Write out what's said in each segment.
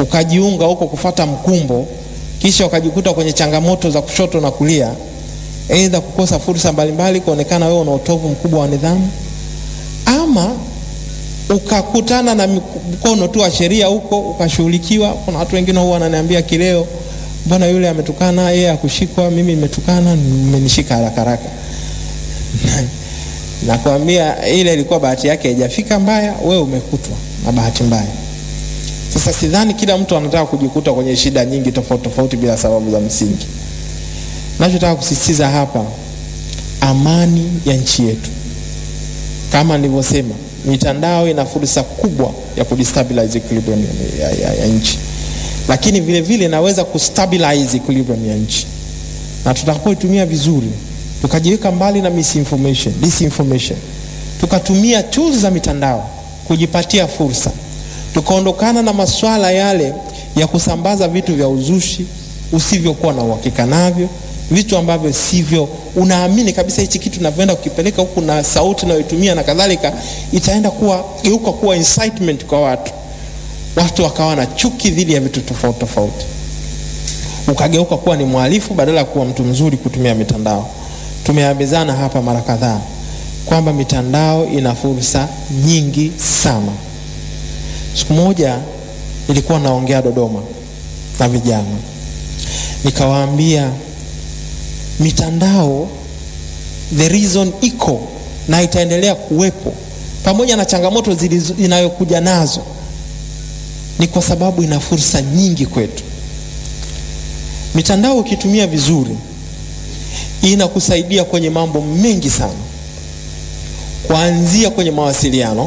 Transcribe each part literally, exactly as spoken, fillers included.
ukajiunga huko kufata mkumbo, kisha ukajikuta kwenye changamoto za kushoto na kulia, aidha kukosa fursa mbalimbali, kuonekana wewe una utovu mkubwa wa nidhamu, ama ukakutana na mkono tu wa sheria huko ukashughulikiwa. Kuna watu wengine huwa wananiambia kileo, mbona yule ametukana, yeye akushikwa, mimi nimetukana, nimenishika haraka haraka. Nakwambia ile ilikuwa bahati yake haijafika mbaya, wewe umekutwa na bahati mbaya. Sasa sidhani kila mtu anataka kujikuta kwenye shida nyingi tofauti tofauti bila sababu za msingi. Nachotaka kusisitiza hapa, amani ya nchi yetu. Kama nilivyosema, mitandao ina fursa kubwa ya kudestabilize equilibrium ya, ya, ya nchi, lakini vile vile inaweza kustabilize equilibrium ya nchi, na tutakapoitumia vizuri, tukajiweka mbali na misinformation, disinformation, tukatumia tools za mitandao kujipatia fursa, tukaondokana na masuala yale ya kusambaza vitu vya uzushi usivyokuwa na uhakika navyo, vitu ambavyo sivyo, unaamini kabisa hichi kitu ninavyoenda kukipeleka huku na sauti nayoitumia na kadhalika itaenda kuwa geuka kuwa incitement kwa watu, watu wakawa na chuki dhidi ya vitu tofauti tofauti, ukageuka kuwa ni mhalifu badala ya kuwa mtu mzuri kutumia mitandao. Tumeambizana hapa mara kadhaa kwamba mitandao ina fursa nyingi sana. Siku moja nilikuwa naongea Dodoma na vijana, nikawaambia mitandao, the reason iko na itaendelea kuwepo pamoja na changamoto zinazokuja nazo, ni kwa sababu ina fursa nyingi kwetu. Mitandao ukitumia vizuri inakusaidia kwenye mambo mengi sana, kuanzia kwenye mawasiliano,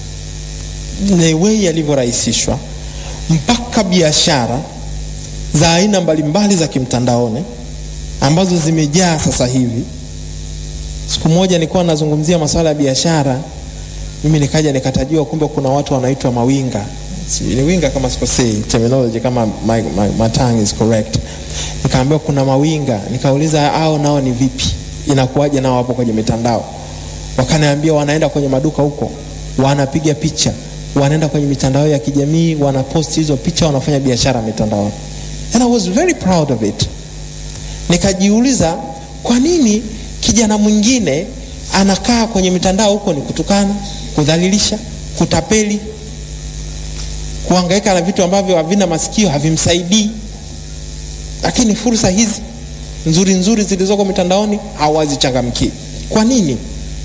the way yalivyorahisishwa, mpaka biashara za aina mbalimbali za kimtandaoni ambazo zimejaa sasa hivi. Siku moja nilikuwa nazungumzia masuala ya biashara, mimi nikaja nikatajiwa kumbe kuna watu wanaitwa mawinga. Si ni winga kama sikosei, terminology kama my, my, my tongue is correct. Nikaambiwa kuna mawinga, nikauliza hao nao ni vipi, inakuwaje nao hapo kwenye mitandao? Wakaniambia wanaenda kwenye maduka huko, wanapiga picha, wanaenda kwenye mitandao ya kijamii, wanapost hizo picha, wanafanya biashara mitandao. And I was very proud of it. Nikajiuliza, kwa nini kijana mwingine anakaa kwenye mitandao huko ni kutukana, kudhalilisha, kutapeli, kuhangaika na vitu ambavyo havina masikio, havimsaidii, lakini fursa hizi nzuri nzuri zilizoko mitandaoni hawazichangamki. Kwa nini?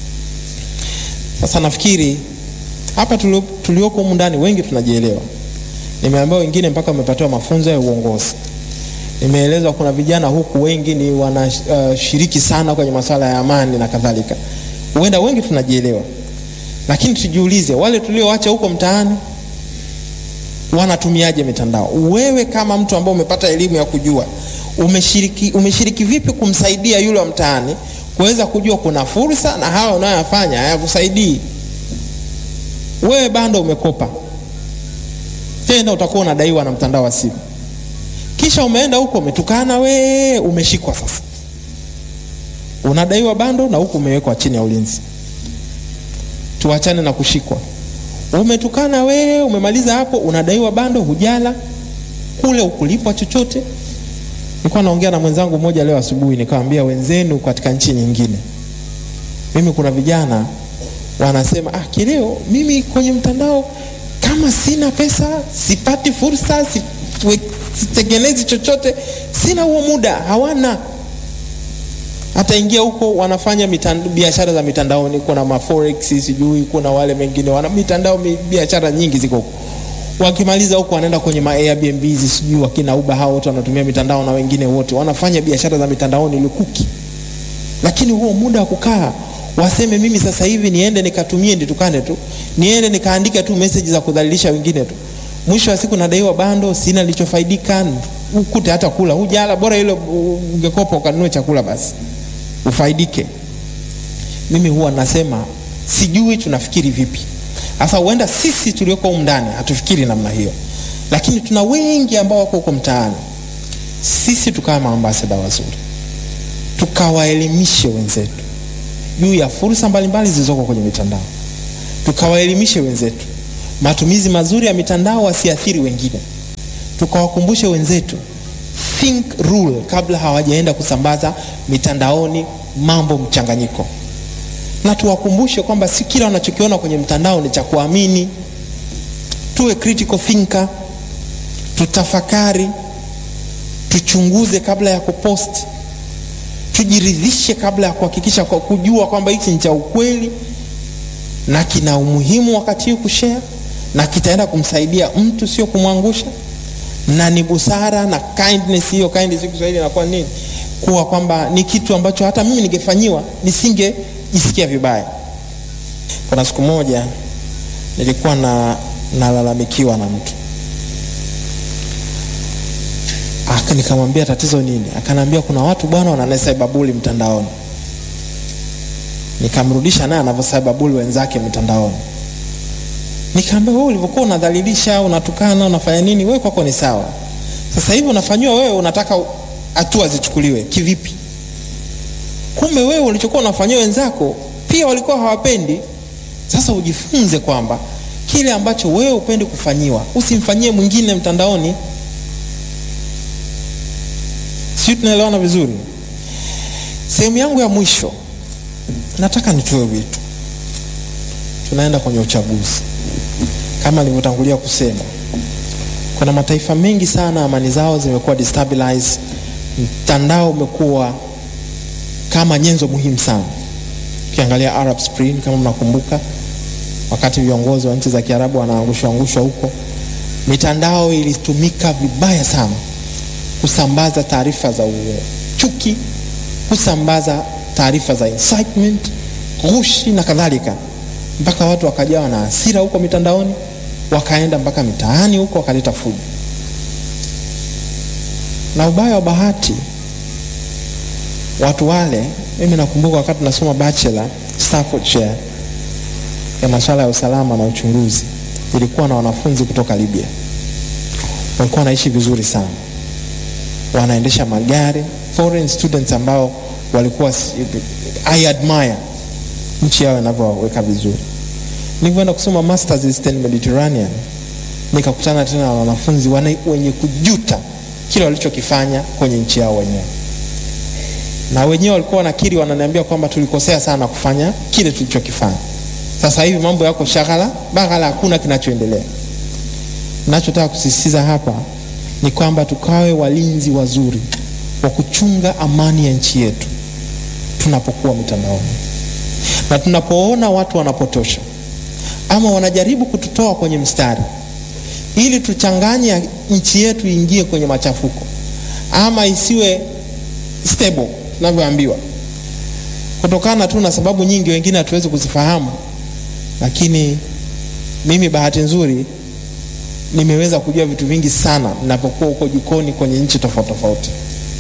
Sasa nafikiri hapa tulioko humu ndani wengi tunajielewa. Nimeambiwa wengine mpaka wamepatiwa mafunzo ya uongozi. Nimeelezwa kuna vijana huku wengi ni wanashiriki uh, sana kwenye masuala ya amani na kadhalika. Huenda wengi tunajielewa. Lakini tujiulize, wale tulioacha huko mtaani wanatumiaje mitandao? Wewe kama mtu ambaye umepata elimu ya kujua, umeshiriki umeshiriki vipi kumsaidia yule wa mtaani kuweza kujua kuna fursa na hawa unayofanya hayakusaidii? Wewe bando umekopa, tena utakuwa unadaiwa na mtandao wa simu. Kisha umeenda huko umetukana, we umeshikwa sasa. Unadaiwa bando na huko umewekwa chini ya ulinzi. Tuachane na kushikwa. Umetukana we, umemaliza hapo, unadaiwa bando, hujala, kule ukulipwa chochote. Nilikuwa naongea na mwenzangu mmoja leo asubuhi, nikamwambia wenzenu katika nchi nyingine, mimi kuna vijana wanasema, ah kileo mimi kwenye mtandao kama sina pesa, sipati fursa, sitengenezi chochote, sina huo muda. Hawana. Hata ingia huko wanafanya biashara za mitandaoni, kuna ma forex sijui, kuna wale mengine wana mitandao, biashara nyingi ziko huko. Wakimaliza huko wanaenda kwenye ma Airbnb sijui, wakina Uber, hao wote wanatumia mitandao na wengine wote wanafanya biashara za mitandaoni lukuki. Lakini huo muda wa kukaa waseme mimi sasa hivi niende nikatumie nditukane tu, niende nikaandika tu message za kudhalilisha wengine tu, mwisho wa siku nadaiwa bando, sina nilichofaidika, ukute hata kula hujala, bora ile ungekopa ukanunue chakula basi ufaidike. Mimi huwa nasema sijui tunafikiri vipi. Sasa huenda sisi tulioko huko ndani hatufikiri namna hiyo, lakini tuna wengi ambao wako huko mtaani. Sisi tukawa maambassador wazuri, tukawaelimishe wenzetu juu ya fursa mbalimbali zilizoko kwenye mitandao, tukawaelimishe wenzetu matumizi mazuri ya mitandao wasiathiri wengine, tukawakumbushe wenzetu think rule kabla hawajaenda kusambaza mitandaoni mambo mchanganyiko, na tuwakumbushe kwamba si kila wanachokiona kwenye mtandao ni cha kuamini. Tuwe critical thinker, tutafakari, tuchunguze kabla ya kupost, tujiridhishe kabla ya kuhakikisha kwa kujua kwamba hiki ni cha ukweli na kina umuhimu wakati huu kushare na kitaenda kumsaidia mtu, sio kumwangusha, na ni busara na kindness. Hiyo kindness kwa Kiswahili inakuwa nini? Kuwa kwamba ni kitu ambacho hata mimi ningefanyiwa nisingejisikia vibaya. Kuna siku moja nilikuwa na nalalamikiwa na mtu, aka nikamwambia tatizo nini? Akanambia kuna watu bwana wanasaibabuli mtandaoni. Nikamrudisha naye anavyosaibabuli wenzake mtandaoni. Nikamwambia wewe ulivyokuwa unadhalilisha, unatukana, unafanya nini, wewe kwako ni sawa. Sasa hivi unafanywa wewe, unataka hatua zichukuliwe kivipi? Kumbe wewe ulichokuwa unafanywa wenzako pia walikuwa hawapendi. Sasa ujifunze kwamba kile ambacho wewe upendi kufanyiwa usimfanyie mwingine mtandaoni. Sisi tunaelewana vizuri? Sehemu yangu ya mwisho nataka nitoe wito. Tunaenda kwenye uchaguzi. Kama nilivyotangulia kusema, kuna mataifa mengi sana amani zao zimekuwa destabilized. Mtandao umekuwa kama nyenzo muhimu sana. Ukiangalia Arab Spring, kama mnakumbuka, wakati viongozi wa nchi za Kiarabu wanaangushwa angushwa huko, mitandao ilitumika vibaya sana kusambaza taarifa za chuki, kusambaza taarifa za incitement, ghushi na kadhalika, mpaka watu wakajawa na hasira huko mitandaoni, wakaenda mpaka mitaani huko wakaleta fujo. Na ubaya wa bahati, watu wale, mimi nakumbuka wakati nasoma bachelor Staffordshire ya masuala ya usalama na uchunguzi, ilikuwa na wanafunzi kutoka Libya. Walikuwa wanaishi vizuri sana, wanaendesha magari, foreign students ambao walikuwa I admire nchi yao inavyoweka vizuri. Nilipoenda kusoma masters Eastern Mediterranean, nikakutana tena na wanafunzi wenye kujuta kile walichokifanya kwenye nchi yao wenyewe, na wenyewe walikuwa wanakiri, wananiambia kwamba tulikosea sana kufanya kile tulichokifanya. Sasa hivi mambo yako shaghala baghala, hakuna kinachoendelea. Ninachotaka kusisitiza hapa ni kwamba tukawe walinzi wazuri wa kuchunga amani ya nchi yetu tunapokuwa mitandaoni, na tunapoona watu wanapotosha ama wanajaribu kututoa kwenye mstari ili tuchanganye nchi yetu ingie kwenye machafuko ama isiwe stable tunavyoambiwa, kutokana tu na sababu nyingi wengine hatuwezi kuzifahamu. Lakini mimi bahati nzuri nimeweza kujua vitu vingi sana ninapokuwa huko jikoni kwenye nchi tofauti tofauti.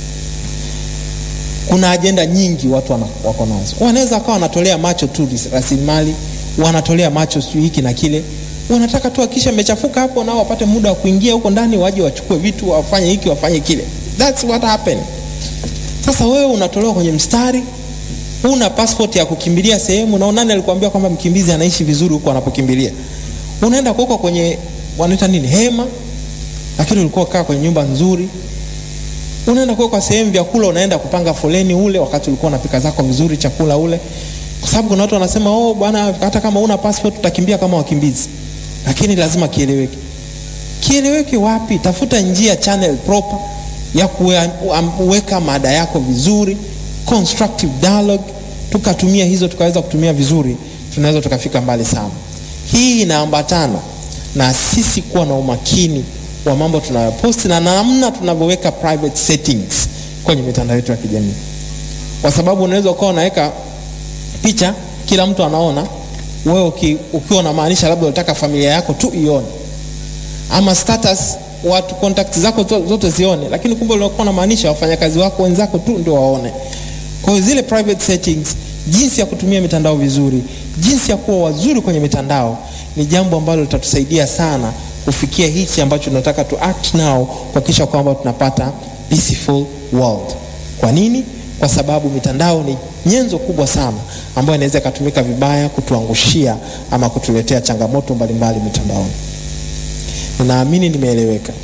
Kuna agenda nyingi watu wako nazo. Wanaweza kawa wanatolea macho tu rasilimali, wanatolea macho sio hiki na kile. Wanataka tu hakisha mechafuka hapo na wapate muda wa kuingia huko ndani, waje wachukue vitu, wafanye hiki wafanye kile. That's what happened. Sasa wewe unatolewa kwenye mstari, una passport ya kukimbilia sehemu, na nani alikwambia kwamba mkimbizi anaishi vizuri huko anapokimbilia? Unaenda huko kwenye wanaita nini, hema, lakini ulikuwa kaa kwenye nyumba nzuri. Unaenda kwa kwa sehemu vyakula, unaenda kupanga foleni ule wakati ulikuwa unapika zako vizuri chakula ule, kwa sababu kuna watu wanasema oh bwana, hata kama una passport tutakimbia kama wakimbizi. Lakini lazima kieleweke. Kieleweke wapi? Tafuta njia, channel proper ya kuweka mada yako vizuri, constructive dialogue. Tukatumia hizo, tukaweza kutumia vizuri, tunaweza tukafika mbali sana. Hii inaambatana na sisi kuwa na umakini wa mambo tunayopost na namna tunavyoweka private settings kwenye mitandao yetu ya kijamii. Kwa sababu unaweza ukawa unaweka picha kila mtu anaona, wewe ukiwa unamaanisha labda unataka familia yako tu ione, ama status watu contacts zako zote zione, lakini kumbe unakuwa unamaanisha wafanyakazi wako wenzako tu ndio waone. Kwa hiyo zile private settings, jinsi ya kutumia mitandao vizuri, jinsi ya kuwa wazuri kwenye mitandao, ni jambo ambalo litatusaidia sana kufikia hichi ambacho tunataka tu act now, kuhakikisha kwamba tunapata peaceful world. Kwa nini? Kwa sababu mitandao ni nyenzo kubwa sana ambayo inaweza kutumika vibaya kutuangushia ama kutuletea changamoto mbalimbali mitandaoni. Ninaamini nimeeleweka.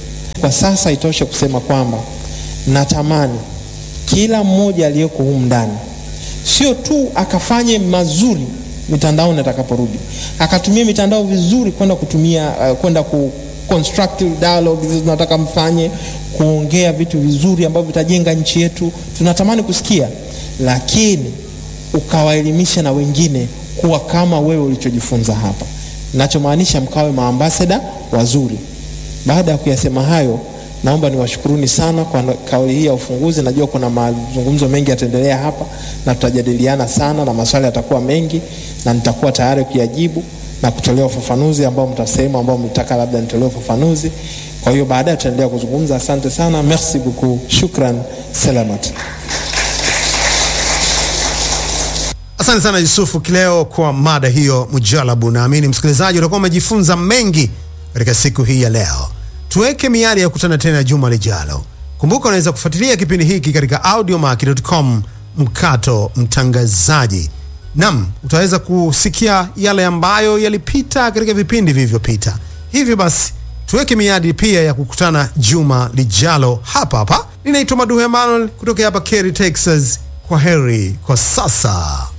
Kwa sasa itoshe kusema kwamba natamani kila mmoja aliyeko humu ndani sio tu akafanye mazuri mitandaoni atakaporudi, akatumia mitandao vizuri kwenda kutumia uh, kwenda ku constructive dialogue hizo tunataka mfanye, kuongea vitu vizuri ambavyo vitajenga nchi yetu, tunatamani kusikia, lakini ukawaelimisha na wengine kuwa kama wewe ulichojifunza hapa. Ninachomaanisha mkawe maambassador wazuri. Baada ya kuyasema hayo, naomba niwashukuruni sana kwa kauli hii ya ufunguzi. Najua kuna mazungumzo mengi yataendelea hapa na tutajadiliana sana na maswali yatakuwa mengi na nitakuwa tayari kuyajibu na kutolea ufafanuzi ambao mtasema, ambao mtaka labda nitolee ufafanuzi. Kwa hiyo baadaye tutaendelea kuzungumza. Asante sana. Merci beaucoup. Shukran. Selamat. Asante sana Yusufu Kileo kwa mada hiyo mujalabu. Naamini msikilizaji utakuwa umejifunza mengi katika siku hii ya leo. Tuweke miadi ya kukutana tena juma lijalo. Kumbuka unaweza kufuatilia kipindi hiki katika audiomack dot com mkato mtangazaji. Naam, utaweza kusikia yale ambayo yalipita katika vipindi vilivyopita. Hivyo basi tuweke miadi pia ya kukutana juma lijalo hapa hapa. Ninaitwa Maduhe Emmanuel kutoka hapa Kerry, Texas. Kwa heri kwa sasa.